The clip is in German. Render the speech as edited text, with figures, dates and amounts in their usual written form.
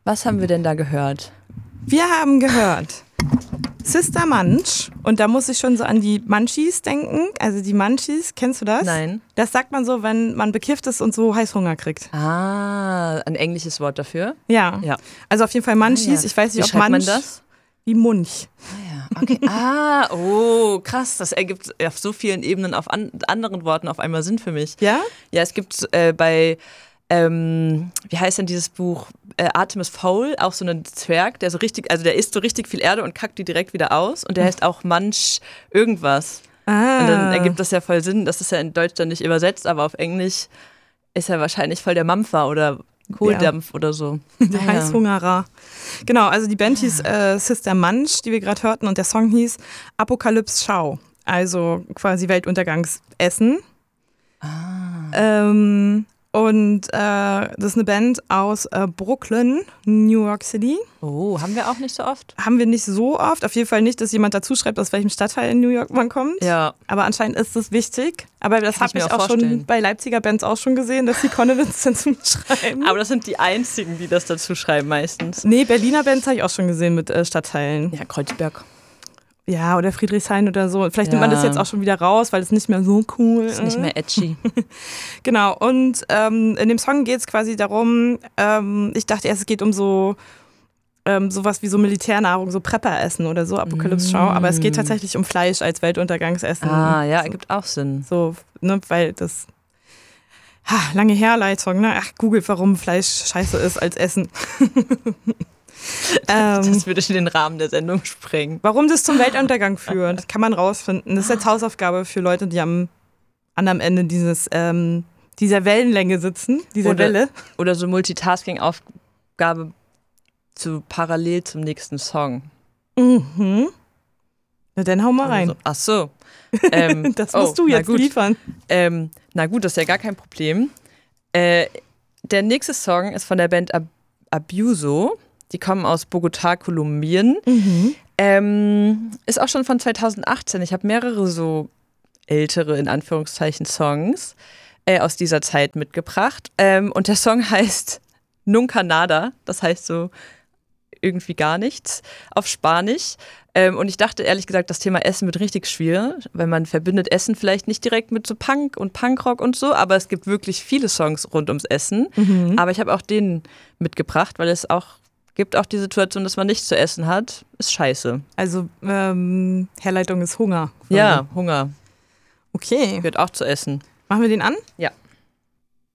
Was haben wir denn da gehört? Wir haben gehört Sister Munch und da muss ich schon so an die Munchies denken. Also die Munchies, kennst du das? Nein. Das sagt man so, wenn man bekifft ist und so Heißhunger kriegt. Ah, ein englisches Wort dafür? Ja. Also auf jeden Fall Munchies. Ich weiß nicht, Wie ob schreibt Munch... man das? Wie Munch. Ah, ja. Okay. Oh, krass. Das ergibt auf so vielen Ebenen auf anderen Worten auf einmal Sinn für mich. Ja? Ja, es gibt bei, wie heißt denn dieses Buch? Artemis Fowl, auch so einen Zwerg, der so richtig, also der isst so richtig viel Erde und kackt die direkt wieder aus. Und der heißt auch Munch irgendwas. Ah. Und dann ergibt das ja voll Sinn. Das ist ja in Deutsch dann nicht übersetzt, aber auf Englisch ist er wahrscheinlich voll der Mampfer oder Kohldampf oder so. Der Heißhungerer. Genau, also die Band hieß Sister Munch, die wir gerade hörten, und der Song hieß Apokalypse Schau, also quasi Weltuntergangsessen. Und das ist eine Band aus Brooklyn, New York City. Oh, haben wir auch nicht so oft? Haben wir nicht so oft. Auf jeden Fall nicht, dass jemand dazu schreibt, aus welchem Stadtteil in New York man kommt. Ja. Aber anscheinend ist das wichtig. Aber das habe ich auch schon bei Leipziger Bands auch schon gesehen, dass die Connivance dazu schreiben. Aber das sind die einzigen, die das dazu schreiben meistens. Nee, Berliner Bands habe ich auch schon gesehen mit Stadtteilen. Ja, Kreuzberg. Ja, oder Friedrichshain oder so. Vielleicht nimmt man das jetzt auch schon wieder raus, weil es nicht mehr so cool ist. Nicht mehr edgy. Genau, und in dem Song geht es quasi darum, ich dachte erst, es geht um sowas wie so Militärnahrung, so Prepper-Essen oder so, Apokalypse-Schau, aber es geht tatsächlich um Fleisch als Weltuntergangsessen. Ah, ja, so, ergibt auch Sinn. So, ne, weil das... lange Herleitung, ne? Ach, googelt, warum Fleisch scheiße ist als Essen. Das würde in den Rahmen der Sendung sprengen. Warum das zum Weltuntergang führt, das kann man rausfinden. Das ist jetzt Hausaufgabe für Leute, die am anderen Ende dieser Wellenlänge sitzen, dieser Welle. Oder so Multitasking-Aufgabe parallel zum nächsten Song. Mhm. Na, dann hau mal rein. So. Ach so. Das musst du jetzt liefern. Na gut, das ist ja gar kein Problem. Der nächste Song ist von der Band Abuso. Die kommen aus Bogotá, Kolumbien. Ist auch schon von 2018. Ich habe mehrere so ältere, in Anführungszeichen, Songs aus dieser Zeit mitgebracht. Und der Song heißt Nunca Nada. Das heißt so irgendwie gar nichts auf Spanisch. Und ich dachte ehrlich gesagt, das Thema Essen wird richtig schwierig, weil man verbindet Essen vielleicht nicht direkt mit so Punk und Punkrock und so, aber es gibt wirklich viele Songs rund ums Essen. Aber ich habe auch den mitgebracht, weil es auch gibt auch die Situation, dass man nichts zu essen hat, ist scheiße. Also Herleitung ist Hunger. Ja, Hunger. Okay. Gehört auch zu essen. Machen wir den an? Ja.